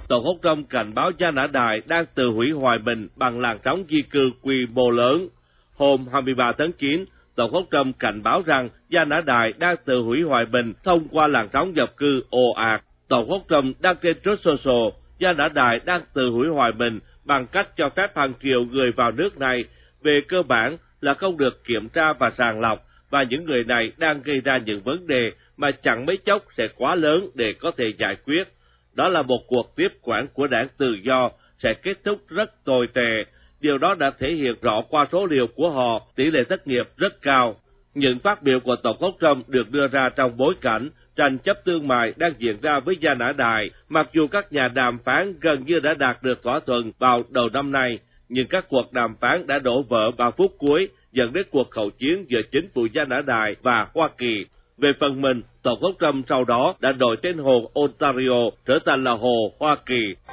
Tổng thống Trump cảnh báo Gia Nã Đài đang tự hủy hoại mình bằng làn sóng di cư quy mô lớn. Hôm 23 tháng 9, Tổng thống Trump cảnh báo rằng Gia Nã Đài đang tự hủy hoại mình thông qua làn sóng nhập cư ồ ạt. Tổng thống Trump đăng trên Truth Social, Gia Nã Đài đang tự hủy hoại mình bằng cách cho phép hàng triệu người vào nước này, về cơ bản là không được kiểm tra và sàng lọc, và những người này đang gây ra những vấn đề mà chẳng mấy chốc sẽ quá lớn để có thể giải quyết. Đó là một cuộc tiếp quản của đảng Tự do sẽ kết thúc rất tồi tệ. Điều đó đã thể hiện rõ qua số liệu của họ, tỷ lệ thất nghiệp rất cao. Những phát biểu của Tổng thống Trump được đưa ra trong bối cảnh tranh chấp thương mại đang diễn ra với Gia Nã Đài. Mặc dù các nhà đàm phán gần như đã đạt được thỏa thuận vào đầu năm nay, nhưng các cuộc đàm phán đã đổ vỡ vào phút cuối, dẫn đến cuộc khẩu chiến giữa chính phủ Gia Nã Đài và Hoa Kỳ. Về phần mình, Tổng thống Trump sau đó đã đổi tên hồ Ontario trở thành là hồ Hoa Kỳ.